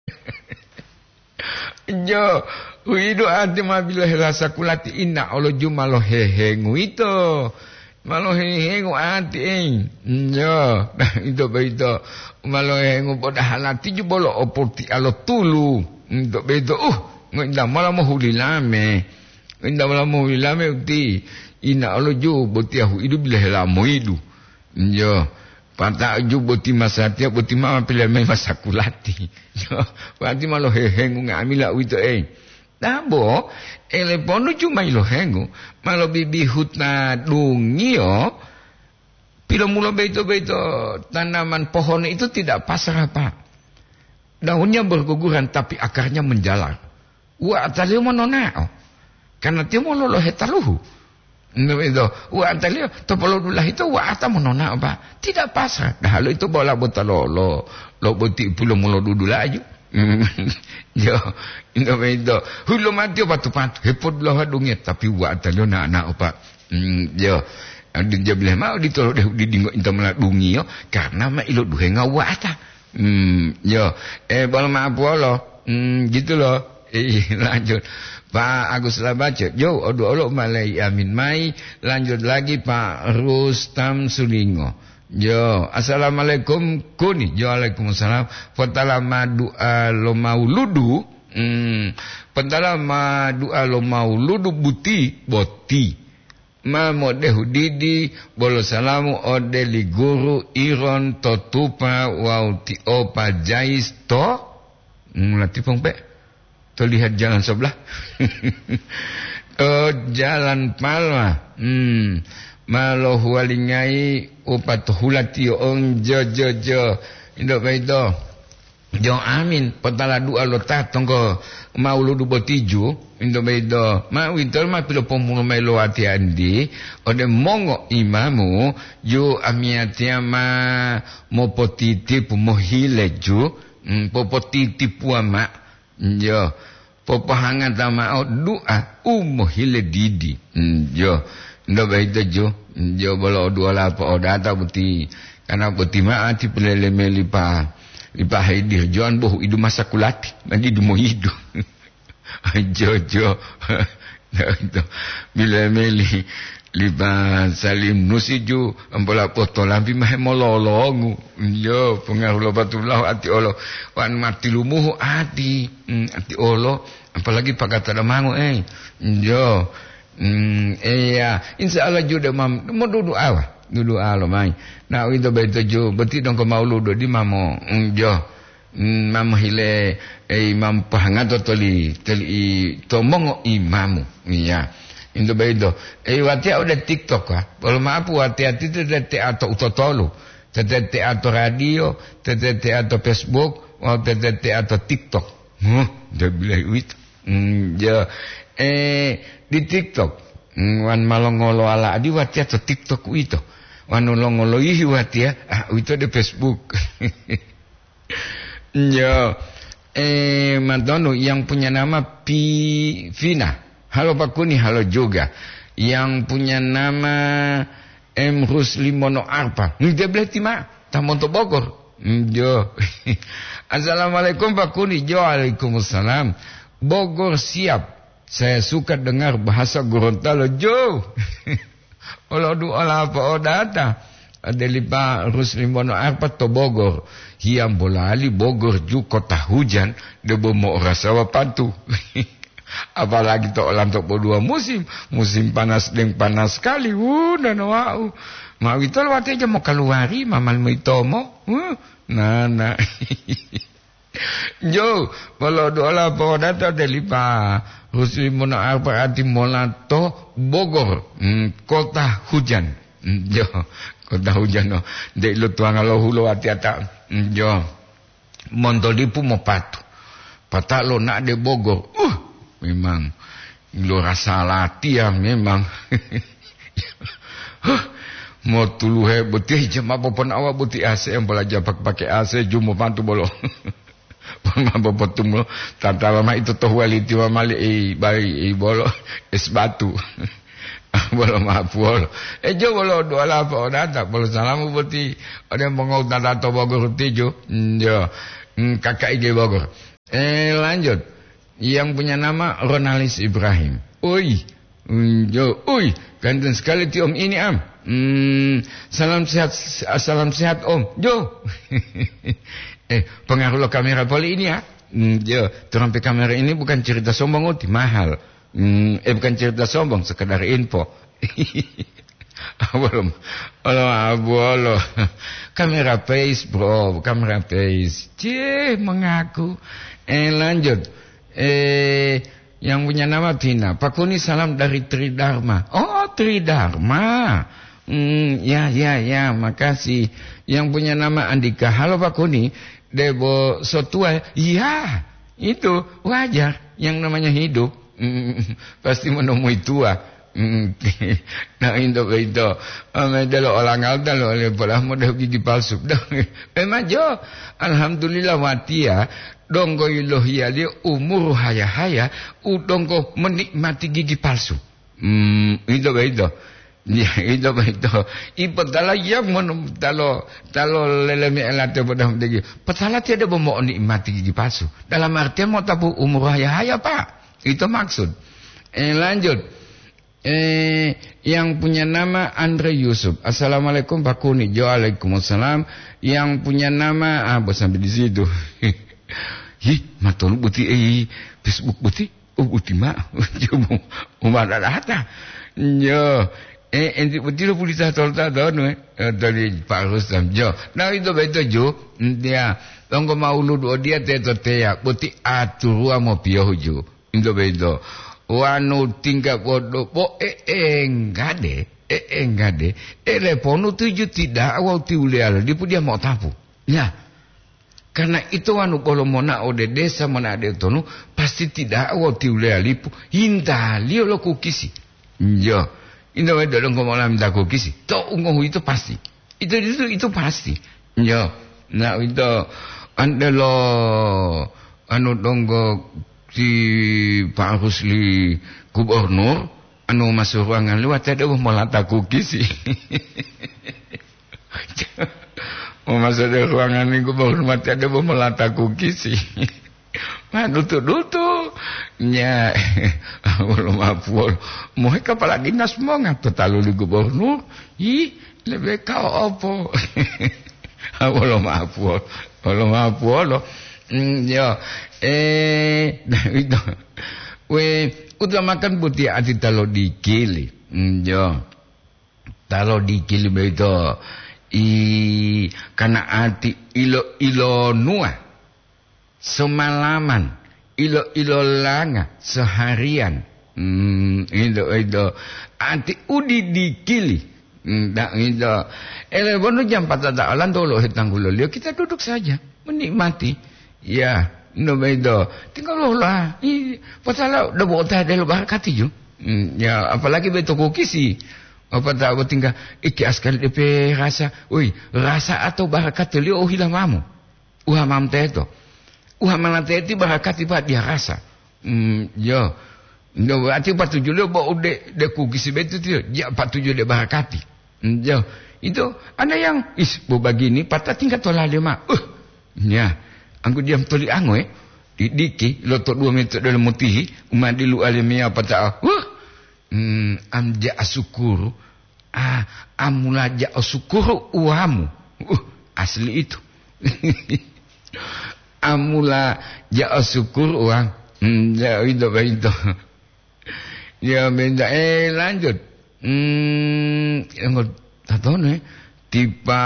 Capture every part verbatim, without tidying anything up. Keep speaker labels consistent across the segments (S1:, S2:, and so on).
S1: Jo, huido ati mabila rasa kulati inna olo ju malo hehengu itu. Malo hehengu ati ing. Jo, nah itu beito. Malo hehengu boda halati ju bolo oporti alo tulu. Itu beito. Uh, nginda malah mau hulilame. Nginda malah mau hulilame uti. Inna olo ju boti ahu idu bila helamo idu. Jo. Pata ju boti masatia boti mama pila mai masakulati. Berarti malo hehengu ngamila wito eh. Dabo ele pono cuma ilo hengu malo bibi hutna dungio pila mulo beito-beito tanaman pohon itu tidak pasrah Pak. Daunnya berguguran tapi akarnya menjalar. Wa atalio mononao. Karena dia mau lolo hetaluhu. Itu itu wa antalio topolo dula itu wa ata monona apa tidak pasrah dah lo itu bola bota lo lo lo boti pulo mulo dudula aju yo itu itu hulo mati batu pat hepot lo hadungnya tapi wa antalio na na apa yo adin jablah mau ditolo deh didingo inta meladungi yo karena ma ilo duhe ngawa ata yo eh bola ma lo gitu lo eh lanjut Pak Agus lah baca. Yo, odo olo malai amin mai. Lanjut lagi Pak Rustam Sulingo. Yo, assalamualaikum kuni. Yo, waalaikumsalam. Pertama doa lo mauludu. Hmm. Pertama doa lo mauludu buti boti. Ma modehu didi bolo salamu ode li guru iron totupa wauti opa jais to. Ngelati pong pe. Lihat jalan sebelah. Oh, jalan Palma. Hmm. Malo hualingai upat hulati on jo jo jo. Indo baido. Jo amin petala dua lo tatong ko mau lu dubo tiju. Indo baido. Ma winter ma pilo pomuno melo ati andi. Ode mongo imamu yo amiatia ma mo potiti pu mo hileju. Hmm, popotiti pu ama. Jo popahangan tama doa umo hile didi jo ndo baita jo jo bolo dua la pa odata buti kana buti ma ati pelele meli pa lipa haidir joan bohu idu masakulati mandi du mo idu jo jo itu bila meli liba salim nusiju ambola poto lampi mah mololongu yo pengaruh lo batullah ati olo wan mati lumuhu ati mm, ati olo apalagi pakata damangu eh yo mm, iya insyaallah juda mam mo dudu awa dudu alo mai na itu beto ju beti dong ko mauludo di mamo mm, yo mm, mam hile eh imam pahangato toli teli tomongo imamu iya Indo bedo. Eh watia udah TikTok ah. Kalau maaf watia itu tete atau utotolo, tete atau radio, tete atau Facebook, atau tete atau TikTok. Huh, dia bilang itu. Hmm, ya. Eh di TikTok, hmm, wan malongolo ala adi watia atau TikTok itu. Wan malongolo ihi watia, ah itu di Facebook. Ya. Eh Madonna yang punya nama Pi Vina. Halo Pak Kuni, halo juga. Yang punya nama M. Rusli Mono Arpa. Dia belah tima. Tamonto Bogor. Jo. Assalamualaikum Pak Kuni. Jo, waalaikumsalam. Bogor siap. Saya suka dengar bahasa Gorontalo. Jo. Olah doa apa odata. Ada lipa Rusli Mono Arpa to Bogor. Hiam bolali Bogor ju kota hujan. Debo mau rasawa pantu. Apalagi to lantok dua musim, musim panas dan panas sekali. Uh, dan wau. Mau itu lewat aja mau keluari mamal mitomo. Uh, nah, nah. Jo, kalau doa apa data dari Pak Rusli Mono Arpa ati molato Bogor, hmm, kota hujan. Hmm, jo, kota hujan no. Dek lu tuang lo hulo ati ata. Hmm, jo. Montolipu mau patu. Patak lo nak de Bogor. Uh, memang lo rasa latihan memang mau tulu he beti jema popon awak beti A C yang belajar pakai A C jumo pantu bolo pama bopotum lo tata lama itu toh waliti wa mali e bari e bolo es batu bolo maafu bolo e jo bolo doa la pa data bolo salamu beti ada mengau tata to Bogor tijo jo kakak ige Bogor Eh lanjut. Yang punya nama Ronalis Ibrahim. Oi. Jo, oi, ganteng sekali ti Om ini Am. Hmm, salam sehat, salam sehat Om. Jo. eh, pengaruh lo kamera poli ini ya. Hmm, jo, terampi kamera ini bukan cerita sombong, oh, mahal. Hmm, eh bukan cerita sombong, sekedar info. Belum. Halo, halo. Kamera face, bro, kamera face. Cie, mengaku. Eh lanjut. Eh yang punya nama Tina. Pak Kuni salam dari Tridharma. Oh, Tridharma. Hmm, ya, ya, ya, makasih. Yang punya nama Andika. Halo Pak Kuni. Debo sotua. Ya, itu wajar. Yang namanya hidup. Hmm, pasti menemui tua. Hmm, nah itu itu. Medalo orang alta lo oleh pola modal gigi palsu. Memang jo. Alhamdulillah watia. Donggo ilohia dia umur haya-haya. Udonggo menikmati gigi palsu. Hmm, itu itu. Ya, itu itu. Ipatala yang menum talo talo lelemi elate pada gigi. Patala tiada mau menikmati gigi palsu. Dalam artian mau tabu umur haya-haya Pak. Itu maksud. Eh lanjut. Eh yang punya nama Andre Yusuf. Assalamualaikum Pak Kuni. Waalaikumsalam. Yang punya nama ah sampai di situ. Hi, matolu buti eh Facebook buti, oh buti mak, jumbo, umar ada yo, eh enti buti lo pulisa tolta dono eh, dari Pak Rustam jo, nah itu betul jo, dia, tonggo mau ludo dia teto teya, buti atur amo pio jo, itu betul, wanu tinggal bodoh, bo eh eh engade, eh engade, eh leponu tuju tidak awal tiulial, dia pun dia mau tapu, ya. Karena itu anu kalau mona ode desa mana ada tonu pasti tidak awal tiulea lipu hinta lio lo kukisi. Jo, ini ada dong ngomong minta kukisi. To unggu itu pasti. Itu itu itu pasti. Jo, nah itu anda lo anu donggo si Pak Rusli Gubernur anu masuk ruangan lu ada mau lata kukisi. Oh masa ada ruangan ini gue baru mati ada mau melata kukis sih. Nah dutu-dutu. Nya. Belum apa. Mau kepala dinas mau ngapa talu di gubernur. Ih lebih kau apa. Belum apa. Belum apa lo. Ya. Eh. Nah itu. We. Udah makan putih ati talo dikili. Ya. Talo dikili begitu. I karena ati ilo ilo nua semalaman ilo ilo langa seharian hmm, itu itu ati udi dikili ndak itu ele bono jam empat ada alan dulu hitang gulolio kita duduk saja menikmati ya no bedo tinggal lah i pasal udah bawa teh dulu barakati ju hmm, ya apalagi beto kukisi apa tak tinggal iki askal D P rasa, oi rasa atau barakat liu oh hilang mamu, uha mam teto, uha mana teti barakat tiba dia rasa, hmm yo, yo berarti patuju liu bawa de de kukisi betu tu, ya patuju de barakati, hmm, yo itu ada yang is bu begini patah tingkat tolah dia mak, uh, ya, angku diam toli angwe, di diki lotok dua meter dalam mutihi, umadi lu alimia patah, uh. Hmm, amja asukuru ah amulaja asukuru uamu uh, asli itu amula ja asukuru uang hmm, ya itu itu ya benda eh lanjut hmm yang tak tahu nih tiba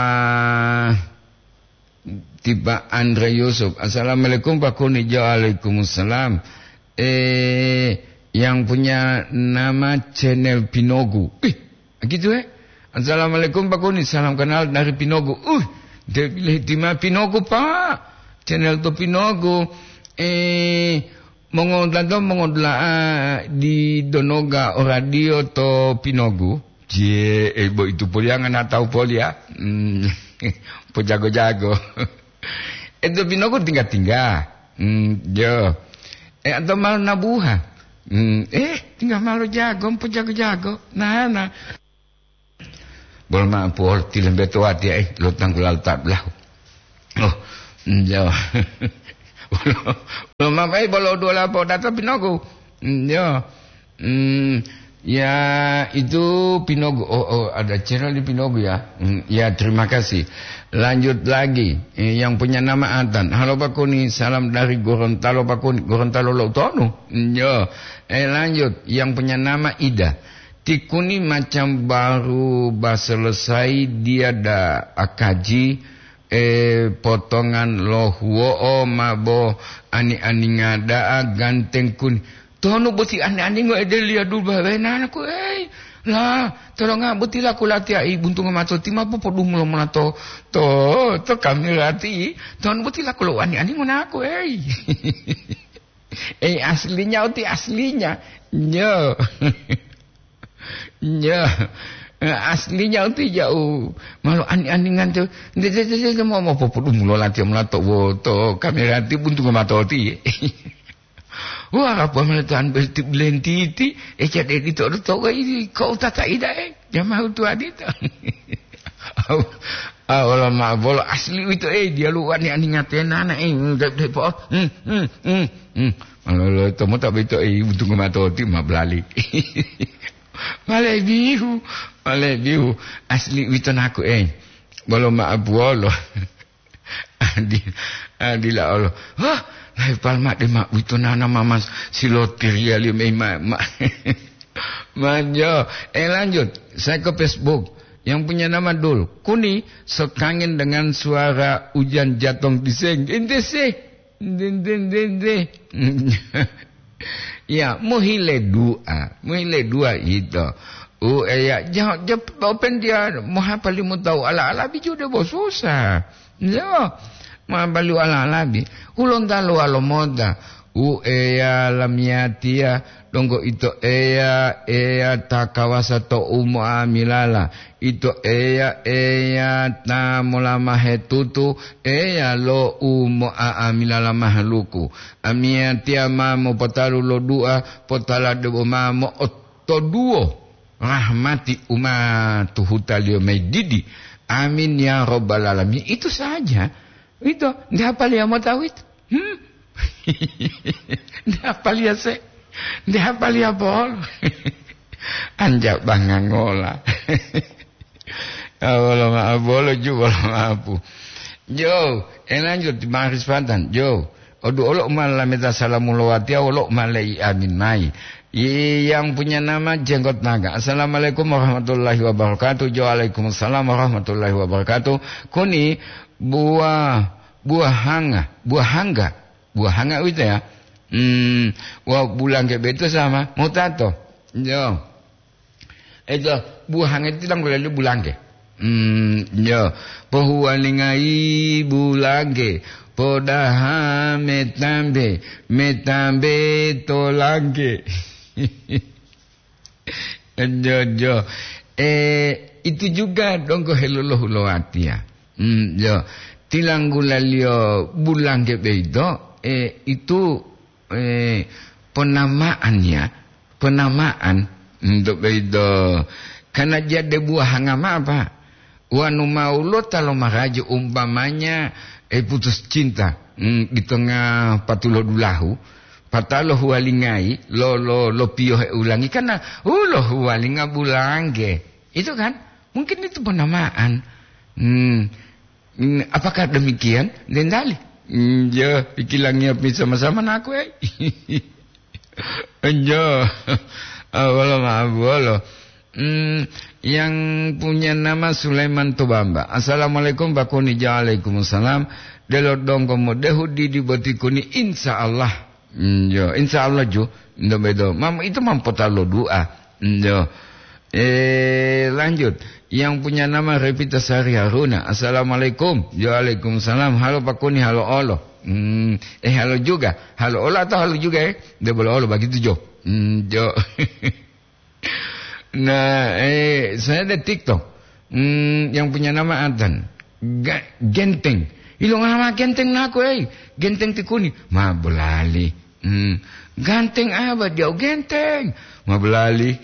S1: tiba Andre Yusuf. Assalamualaikum Pak Kuni. Waalaikumsalam. eh yang punya nama channel Pinogu. Eh, gitu eh. Assalamualaikum Pak Kuni, salam kenal dari Pinogu. Uh, dia pilih timah Pinogu Pak. Channel tu Pinogu. Eh, mengondan tu mengondan di Donoga radio to Pinogu. Je, eh, bo itu pun yang nak tahu poli ya. Hmm, po jago-jago. Itu Pinogu tinggal-tinggal. Hmm, jo. Eh, atau malu nabuha. Hmm, eh tinggal malu jago, pun jago-jago. Nah, nah. Boleh mampur, tilam betul dia eh, lo tanggul altar belah. Oh, jauh. Ulo mamai bolo dua lapo data Pinogo. Ya. Hmm, ya itu Pinogo. Oh, oh ada channel di Pinogo ya. Hmm, ya terima kasih. Lanjut lagi, eh, yang punya nama Atan. Halo Pak Kuni, salam dari Gorontalo Pak Kuni. Gorontalo Lautonu. Ya. Eh lanjut, yang punya nama Ida. Tikuni macam baru bahasa selesai dia dah akaji eh potongan lohuo o mabo ani ani ngada ganteng kun. Tono buti ani ani ngo edelia dul bawenana ko eh. Lah, tolong ngabuti lah kulati ai buntung mato tima po podung lo melato to to kami rati ton buti lah kulo ani ani nguna aku eh eh aslinya uti aslinya nyo nyo aslinya uti jauh malu ani ani nganto de de de mau mau po podung lo lati melato wo to kami rati buntung mato ti wah apa meletuan berarti belentiti eh jadi itu ada tahu ini kau tak tak ida eh jamaah tu adita ah Allah mak bola asli itu eh dia luar ni ani ngaten anak eh dep po hmm hmm hmm hmm kalau itu mau tak betul eh untuk ngematoti mah belali malai bihu malai bihu asli itu aku eh bola mak bola adi adi lah Allah wah Lai palma de mak itu nana mama silotiria li mak mak. Manja. Eh lanjut, saya ke Facebook yang punya nama Dul. Kuni sekangin dengan suara hujan jatuh di seng. Ente sih. Den den den den. Ya, muhile dua, muhile dua itu. Oh ya, jangan jangan open dia mau apa limu tahu ala ala biju de bos susah. Ya. Ma balu ala alabi ulon talo alo moda u eya lamiatia dongo ito eya eya takawasa to umu amilala ito eya eya ta molama hetutu eya lo umu amilala mahaluku amiatia mamo potalu lo dua potala debo mamo oto duo rahmati umatu hutalio medidi amin ya robbal alamin. Itu saja. Itu, nggak apa lihat mau tahu itu? Hmm? Nggak apa lihat se? Nggak apa lihat bol? Anjak bangang ngolah. Allah maaf bolo juga maafu. Jo, eh lanjut di Maris Pantan. Jo, odu olok malah minta salamulawati, olok malah amin mai. Yang punya nama Jenggot Naga. Assalamualaikum warahmatullahi wabarakatuh. Jo, waalaikumsalam warahmatullahi wabarakatuh. Kuni buah buah hanga buah hangga buah hanga itu ya hmm wah bulan ke betul sama mau tato yo itu buah hanga itu tang lalu bulan ke hmm yo pohualingai bulan ke podaha metambe metambe tolangke jo jo eh itu juga dongko helolo hulawati ya hmm yo tilanggulalio bulan ke bedo eh itu eh penamaannya penamaan untuk bedo karena jadi buah hangama apa wanu maulo talo maraja umpamanya eh putus cinta hmm, di tengah patulo dulahu patalo hualingai lo lo lo pio ulangi karena uh lo hualinga bulange itu kan mungkin itu penamaan hmm apakah demikian? Dendali. Hmm, ya, pikilangnya sama-sama nak aku eh. Ya. Allah maaf Allah. Hmm, yang punya nama Sulaiman Tobamba. Assalamualaikum Bakuni Waalaikumsalam. Delot dong komo dehudi di botikuni insyaallah. Hmm, ya, insyaallah ju. Ndo bedo. Mam itu mampu talo doa. Ya. Eh lanjut. Yang punya nama Revita Sari Haruna. Assalamualaikum. Waalaikumsalam. Halo Pak Kuni, halo Allah. Hmm, eh halo juga. Halo Allah atau halo juga eh? Dia boleh Allah begitu Jo. Hmm, Jo. Nah, eh saya ada TikTok. Hmm, yang punya nama Atan. Genteng. Ilong nama genteng naku eh. Genteng tikuni. Ma belali. Hmm, ganteng apa dia genteng. Ma belali.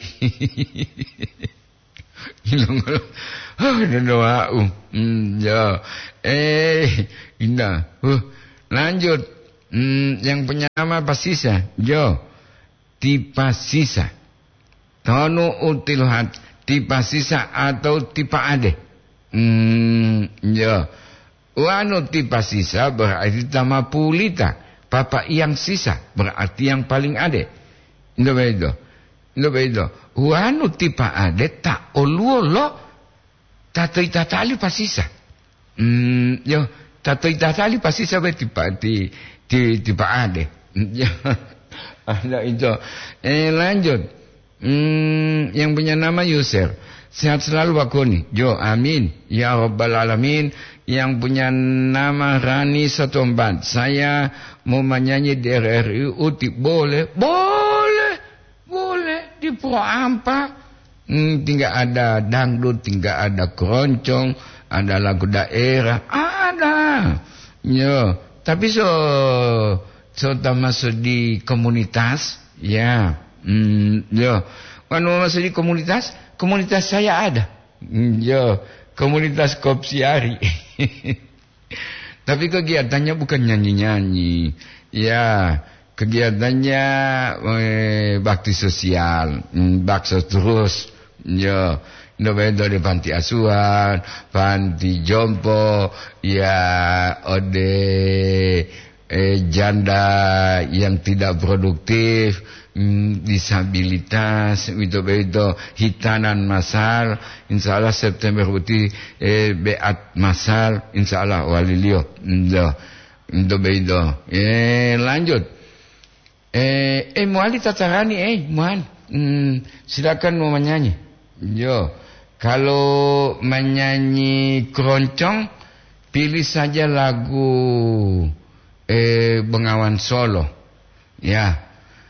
S1: Ilong oh doa um hmm, ya eh indah uh, lanjut Hmm, yang punya nama pasisa. Jo. Tipasisa. Tonu utiluhat. Tipasisa atau tipa ade. Hmm, jo. Wanu tipasisa berarti tama pulita. Papa yang sisa berarti yang paling ade. Ndo bedo. Ndo bedo. Wanu tipa ade tak oluolo. Tato itatali pasisa. Hmm, yo, tato itatali pasisa berarti ti ti tipa ade. Yo, ada itu. Eh lanjut. Hmm, yang punya nama Yusir. Sehat selalu Bakuni. Jo, amin. Ya Rabbal Alamin. Yang punya nama Rani Satomban. Saya mau menyanyi di R R I U. Boleh? Boleh. Boleh. Di Pro Ampa. Hmm, tinggal ada dangdut, tinggal ada keroncong, ada lagu daerah, ada. Yo, tapi so so masuk di komunitas, ya. Hmm, yo. Kalau masuk di komunitas, komunitas saya ada. Hmm, yo, komunitas Kopsiari. Tapi kegiatannya bukan nyanyi-nyanyi. Ya. Kegiatannya eh, bakti sosial, hmm, bakso terus. Ya, ndo bedo di panti asuhan, panti jompo, ya ode eh, janda yang tidak produktif, mm, disabilitas, itu bedo hitanan masal, insyaallah September uti eh, beat masal, insyaallah walilio, ndo ndo bedo. Eh lanjut. Eh eh muali tatarani eh mual. Hmm, silakan mau menyanyi. Yo, kalau menyanyi keroncong, pilih saja lagu eh Bengawan Solo. Ya,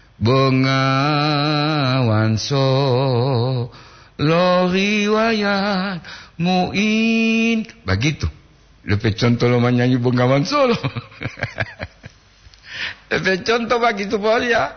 S1: Bengawan Solo riwayat muin. Begitu. Lebih contoh lo menyanyi Bengawan Solo. Lebih contoh begitu boleh ya.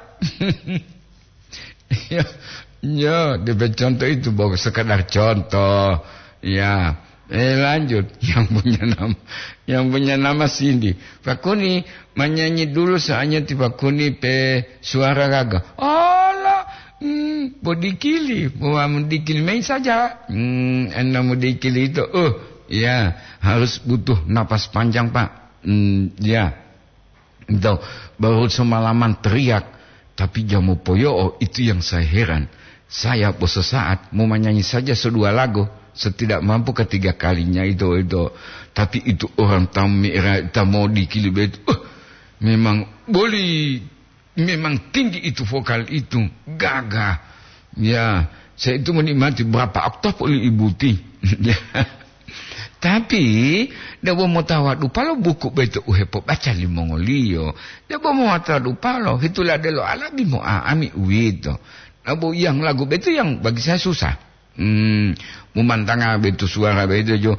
S1: Ya. Ya, dia contoh itu baru sekadar contoh. Ya, eh lanjut. Yang punya nama, yang punya nama Cindy. Pakuni menyanyi dulu soalnya tiba kuni pe suara raga. Allah, hmm, body kili, mau dikili main saja. Hmm, anda mau dikili itu, oh, ya harus butuh napas panjang pak. Hmm, ya, itu baru semalaman teriak, tapi jamu poyo oh, itu yang saya heran. Saya bos saat mau menyanyi saja sedua lagu, setidak mampu ketiga kalinya itu itu. Tapi itu orang tamira tamo di kilibet, uh, memang boleh, memang tinggi itu vokal itu, gagah. Ya, saya itu menikmati berapa oktav oleh ibu ti. Tapi dia mau tawadu palo buku betu uhepo baca li Mongolio. Dia mau tawadu palo itulah delo alabi mo ami uito. Abu yang lagu itu yang bagi saya susah. Hmm, memantang betu suara betu jo.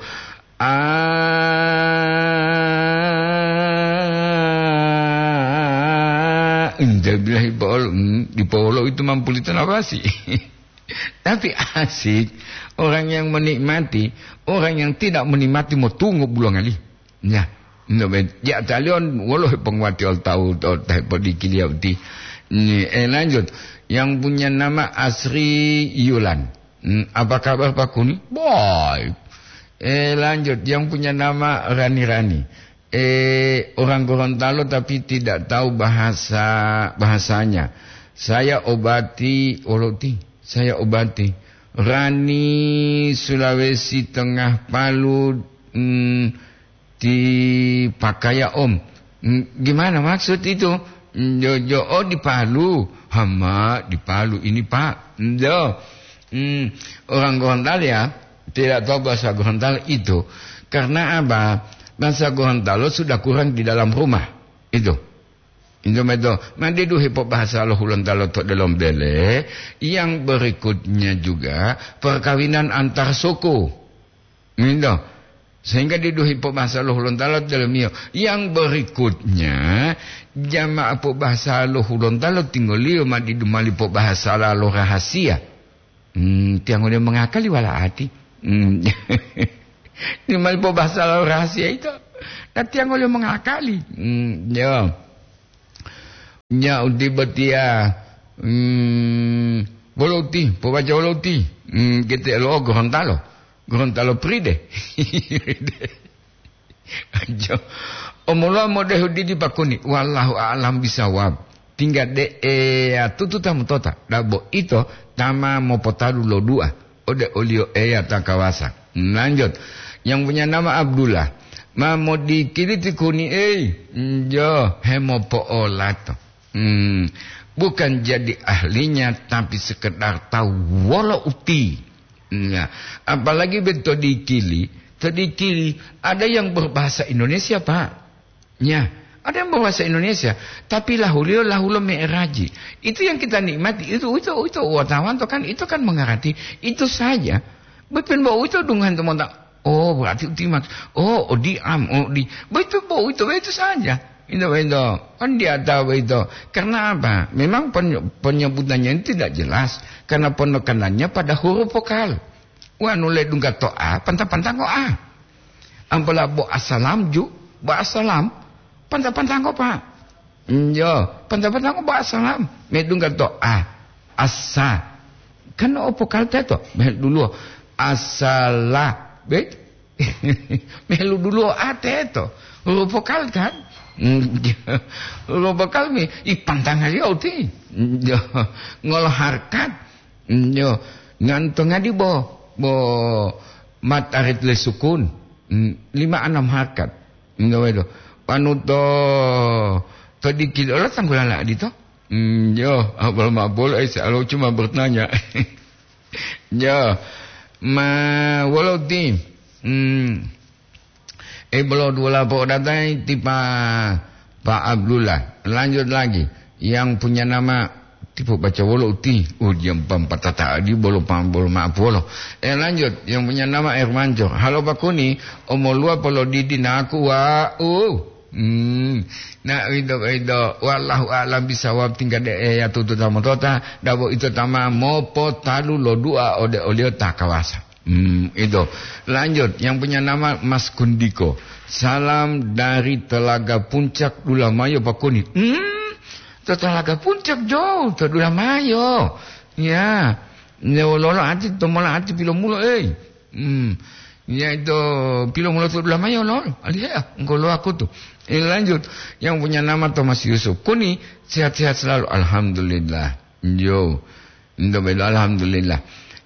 S1: Ah, indah bilahi polo, di polo itu mampu itu apa sih? Tapi asik. Orang yang menikmati, orang yang tidak menikmati mau tunggu bulan kali. Ya, ya talion walau penguati al tahu tahu tahu di kiliauti. Ni eh lanjut. Yang punya nama Asri Yulan. Hmm, apa kabar Pak Kuni? Baik. Eh lanjut. Yang punya nama Rani Rani. Eh orang Gorontalo tapi tidak tahu bahasa bahasanya. Saya obati oloti. Saya obati. Rani Sulawesi Tengah Palu hmm, di Pakaya Om. Hmm, gimana maksud itu? Jojo oh di Palu. Hama di Palu ini Pak. Do. Hmm, orang Gorontalo ya tidak tahu bahasa Gorontalo itu karena apa? Bahasa Gorontalo sudah kurang di dalam rumah. Itu. Itu medo. Mandi du hipop bahasa lo Gorontalo tok dalam bele. Yang berikutnya juga perkawinan antar suku. Itu. Sehingga diduhi bahasa Luhulun Talot dalam iyo. Yang berikutnya jamaah po bahasa Luhulun Talot tinggal liyo madidumali po bahasa lalu rahasia. Hmm, tiang udah mengakali wala hati. Hmm. Dimali po bahasa lalu rahasia itu. Dan tiang udah mengakali. Hmm, ya. nya uti betia hmm boloti po baca boloti hmm kita lo Gorontalo Gorontalo pride aja omolo mode hudi di pakuni wallahu a'lam bisawab tinggal de e tutu tamu tota dabo itu tama mopotalu lo dua ode olio e takawasa. Lanjut yang punya nama Abdullah ma mau dikiri kuni eh jo hemopo olato hmm bukan jadi ahlinya tapi sekedar tahu walau uti ya apalagi betul dikili tadi kiri ada yang berbahasa Indonesia Pak ya ada yang berbahasa Indonesia tapi lahulio lahulo meeraji itu yang kita nikmati itu itu itu wartawan tuh kan itu kan mengerti itu saja betul bahwa itu dengan teman tak oh berarti uti mak oh oh diam oh di betul bahwa itu itu saja itu itu kan dia tahu itu karena apa memang penyebutannya itu tidak jelas karena penekanannya pada huruf vokal wa nule dungga to a pantang-pantang ko a ampela bo assalam ju bo assalam pantang-pantang ko Pak yo pantang-pantang ko bo assalam me dungga to a asa kan o vokal teto dulu asala bet melu dulu a teto huruf vokal kan huruf vokal mi i pantang ali uti yo ngol harkat yo ngantong ngadi bo bo matarit le sukun lima enam harkat ngawe do panuto tadi kilo lah tanggulala di to yo abal mabol ai selalu cuma bertanya yo ma walau tim hmm eh belum dua lapor datai tipa Pak Abdullah lanjut lagi yang punya nama tipu baca walau ti oh dia empat tata di bolo pam bolo maaf bolo eh lanjut yang punya nama Ermanjo halo Pak Kuni omolua polo didi na aku wa uh hmm na itu itu wallahu a'lam bisawab tinggal de ya tutu tama tota dabo itu tama mopo talu lo dua ode olio takawasa hmm itu lanjut yang punya nama Mas Kundiko salam dari Telaga Puncak Dulamayo Pak Kuni hmm Telaga Puncak jauh, Terdula Mayo. Ya, neololo hati, tomola hati pilo mulo, eh. Hmm, ya itu pilo mulo Terdula Mayo lol. Alia, engkau aku tuh. Eh lanjut, yang punya nama Thomas Yusuf Kuni, sehat-sehat selalu, alhamdulillah. Yo, indobelo alhamdulillah.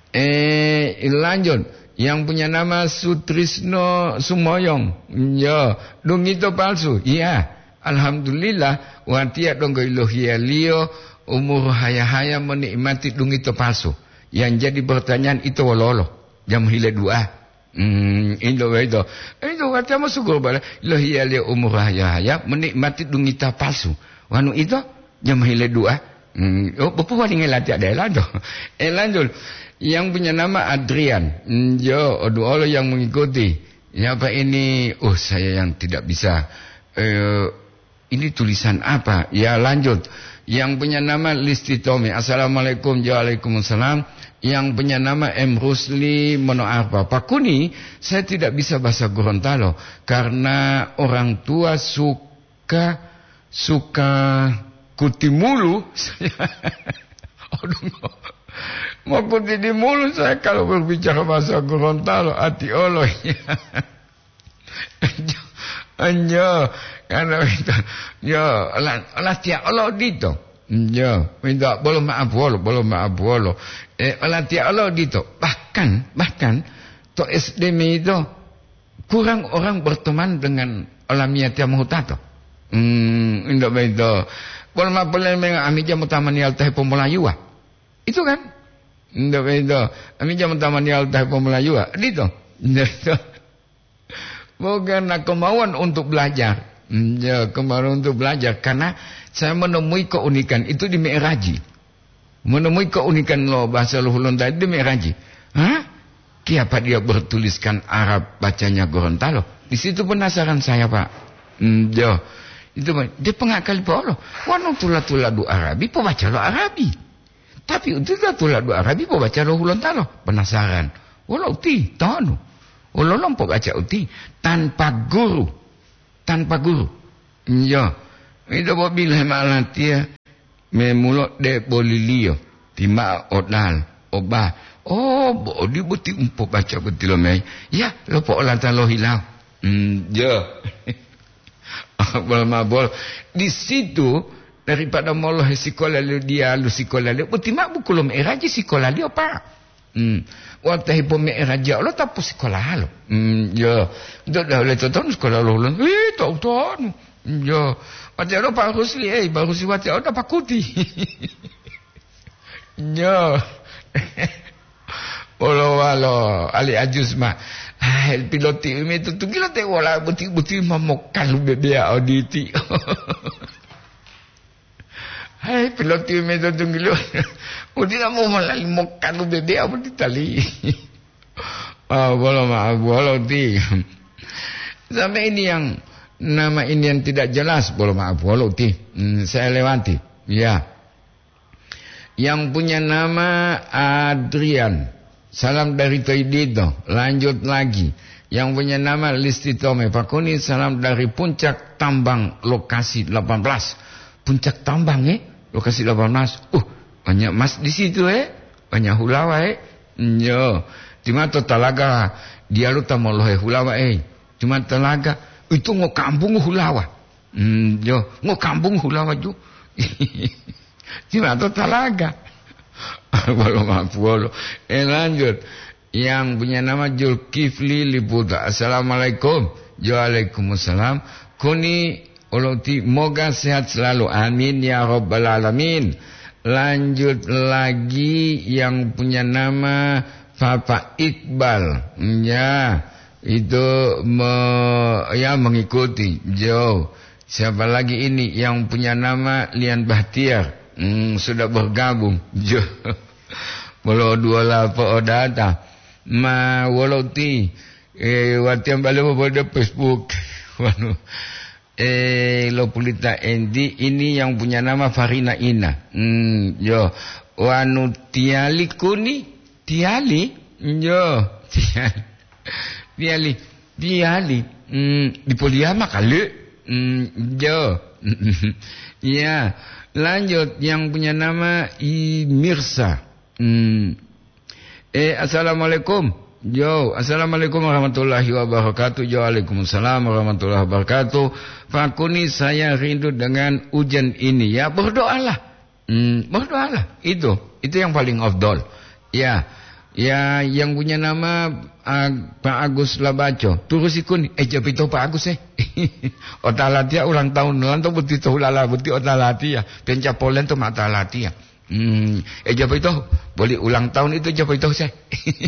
S1: Eh lanjut, yang punya nama Sutrisno Sumoyong. Yo, dong itu palsu. Iya. Alhamdulillah watia donggo ilohia lio umur haya-haya menikmati dung itu palsu yang jadi pertanyaan itu walolo jam hile dua hmm indo itu itu kata masuk global ilohia lio umur haya-haya menikmati dung itu palsu wanu itu jam hile dua hmm oh bapak wani ngelati ada lado eh lanjut yang punya nama Adrian yo aduh Allah yang mengikuti ya Pak ini oh saya yang tidak bisa eh ini tulisan apa? Ya lanjut. Yang punya nama Listi Tommy. Assalamualaikum. Waalaikumsalam. Yang punya nama M. Rusli Monoarpa. Pak Kuni, saya tidak bisa bahasa Gorontalo. Karena orang tua suka, suka kuti mulu. Aduh, mau kuti di mulu saya kalau berbicara bahasa Gorontalo. Hati Allah. Anjo. Karena itu, ya, Allah tiap Allah dito, ya, minta boleh maaf bolo, boleh maaf bolo, eh, Allah tiap Allah dito, bahkan, bahkan, to S D M itu kurang orang berteman dengan alamiah tiap mahutato, hmm, indah itu, boleh maaf boleh mengambil jamu taman yal teh pemelayua, itu kan, indah itu, ambil jamu taman yal teh pemelayua, dito, itu, bukan kemauan untuk belajar. Ya, kemarin untuk belajar karena saya menemui keunikan itu di Mi'raji. Menemui keunikan lo bahasa Luhulun tadi di Mi'raji. Hah? Kenapa dia bertuliskan Arab bacanya Gorontalo? Di situ penasaran saya, Pak. Hmm, ya. Itu dia pengakal polo. Wanu tula-tula du Arabi, po baca lo Arabi. Tapi itu tula du Arabi, po baca lo Gorontalo. Penasaran. Walau ti, tanu. Walau lompo baca uti tanpa guru. Tanpa guru. Ya. Itu bila malah dia memulok de bolilio tima odal oba oh bodi beti umpo baca betul mai ya lo po lantan lo hilang hmm je bol mabol di situ daripada moloh sekolah dia lu sekolah dia beti mak buku lo mai raja sekolah dia apa hmm waktu ibu mai raja lo tapu sekolah lo hmm je dak dah le tonton sekolah lo eh tak tahu yo macam lo Pak Rusli eh Pak Rusli wati ada pakuti yo Olo walo ali ajus ma ai piloti me tu tu kila te wala buti-buti mamokkan lu bebe auditi ai piloti me tu tu kilo udi na mo malali mokkan lu bebe auditi tali ah bolo ma bolo ti sampai ini yang nama ini yang tidak jelas bolo ma bolo ti hmm, saya lewati ya yang punya nama Adrian. Salam dari Toidito. Lanjut lagi. Yang punya nama Listitome Pakuni. Salam dari Puncak Tambang lokasi delapan belas. Puncak Tambang eh. Lokasi delapan belas. Uh, banyak mas di situ eh. Banyak hulawa eh. Yo. Cuma to talaga. Dia lu tak mau lohe hulawa eh. Cuma talaga. Itu ngo kampung hulawa. Hmm, yo. Ngo kampung hulawa ju. Cuma to talaga. Walau maaf walau. Eh lanjut. Yang punya nama Julkifli Liputa. Assalamualaikum. Waalaikumsalam. Kuni uloti moga sehat selalu. Amin ya rabbal alamin. Lanjut lagi yang punya nama Papa Iqbal. Ya, itu me, ya mengikuti. Jo. Siapa lagi ini yang punya nama Lian Bahtiar? Hmm, sudah bergabung. Jo. Walau dua lapa data. Ma walau ti eh watiam balik pada Facebook. Waduh. Eh lo pulita endi ini yang punya nama Farina Ina. Hmm, yo. Wanu tiali kuni tiali. Yo. Tiali. Tiali. Hmm, di Poliama kali. Hmm, yo. Ya. Lanjut yang punya nama Imirsa. Hmm. Eh assalamualaikum. Yo, assalamualaikum warahmatullahi wabarakatuh. Yo, waalaikumsalam warahmatullahi wabarakatuh. Fakuni saya rindu dengan hujan ini. Ya, berdoalah. Hmm, berdoalah. Itu, itu yang paling afdol. Ya. Ya, yang punya nama uh, Pak Agus Labaco. Turus ikun. Eh, jawab itu Pak Agus eh. Otalatia ulang tahun. Lanto buti tu lala buti otalatia. Pencapolen tu mata latia. Hmm, eh jawab itu. Boleh ulang tahun itu jawab itu saya.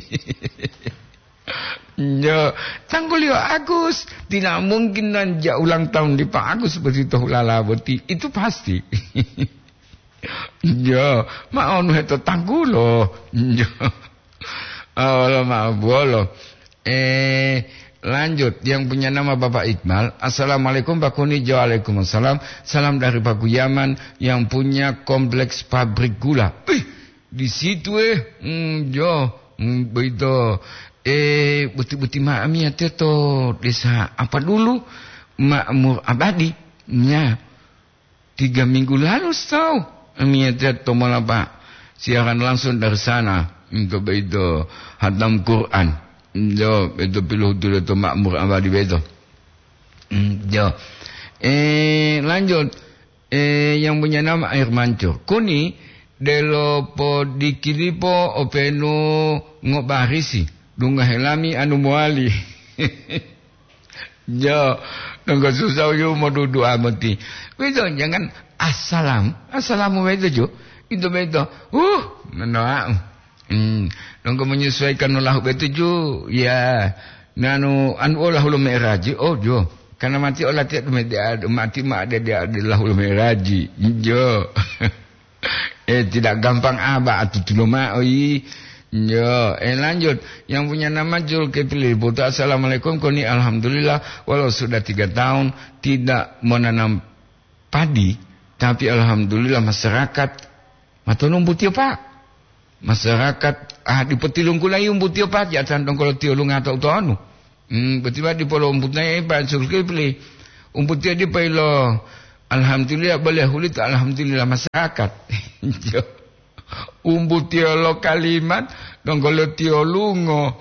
S1: Ya, tanggul ya Agus. Tidak mungkin nanja ulang tahun di Pak Agus buti tu lala buti. Itu pasti. Ya, mau itu tanggul loh. Ya. Allah maaf bolo. Eh lanjut yang punya nama Bapak Iqbal. Assalamualaikum Pak Kuni. Waalaikumsalam. Salam dari Pak Guyaman yang punya kompleks pabrik gula. Eh di situ eh hmm, jo hmm, begitu eh buti-buti maami ate to desa apa dulu Makmur Abadi nya tiga minggu lalu tahu ami ate to malah Pak siaran langsung dari sana. Untuk begitu hatam Quran. Jo, itu pilu tu itu Makmur Abadi begitu. Jo. Eh lanjut. Eh yang punya nama Air Mancur. Kuni delo po dikilipo openo ngobarisi. Dunga helami anu muali. Jo, nggak susah yo mau duduk amati. Begitu jangan assalam. Assalamu begitu jo. Itu begitu. Uh, mendoa. Hmm, nunggu menyesuaikan ulah betuju ya nanu anu ulah ulum meraji oh jo karena mati ulah tiap mati mak ada dia adalah ulum meraji jo eh tidak gampang abah atau tuluma oi jo eh lanjut yang punya nama Julkifli Liputa. Assalamualaikum koni alhamdulillah walau sudah tiga tahun tidak menanam padi tapi alhamdulillah masyarakat matunung putih Pak. Masyarakat ah di petilung kulai umbut tio pat ya santong kalau tio lu ngatok to anu hmm betiba di polo umbut nai pa Julkifli umbut tio di pailo Alhamdulillah boleh hulit, alhamdulillah masyarakat. Umbu tiolo kalimat, donggolo tiolungo.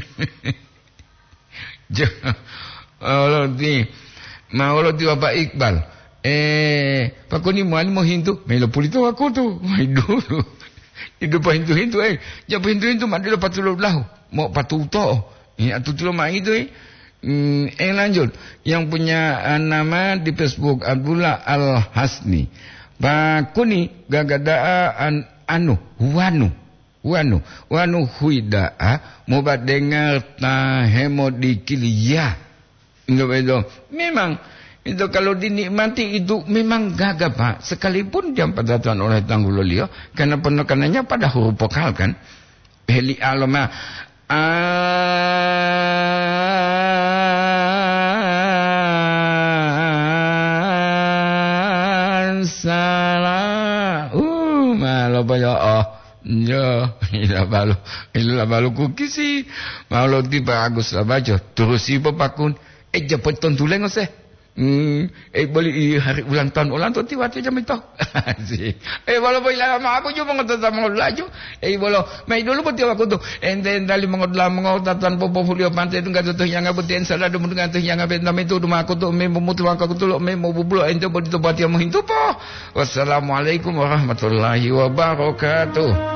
S1: Allah di, mau di Bapak Iqbal. Eh, Pak Kuni mau mau hindu, melo pulito aku tu, dulu. Itu pa hindu hindu eh, jangan hindu hindu mak dia patulog lahu, mau patuto. Ini atu tulo mak itu eh. Hmm, eh lanjut. Yang punya uh, nama di Facebook Abdullah Al-Hasni. Pak Kuni gagadaa an, anu wanu wanu wanu huidaa mau dengar ta hemodikilia. Enggak betul. Memang itu kalau dinikmati itu memang gagah Pak. Sekalipun jam peraturan oleh tanggul liyo karena penekanannya pada huruf vokal kan. Heli alama salah uh malu banyak oh ya ila balu ila balu kukisi malu di bagus lah baca terus si Pakun eh jemput tontulen ose hmm eh boleh hari ulang tahun ulang tahun tiba tiba jam itu eh walau boleh lama aku juga mengotot sama laju eh walau mai dulu betul aku tu enten dari mengotot mengotot tanpa portfolio pantai tu kata tu yang ngabutin salah dulu dengan tu yang ngabet nama itu rumah aku tu mem memutul aku tu lo mem bublo ente boleh tu buat yang menghintu po. Wassalamualaikum warahmatullahi wabarakatuh.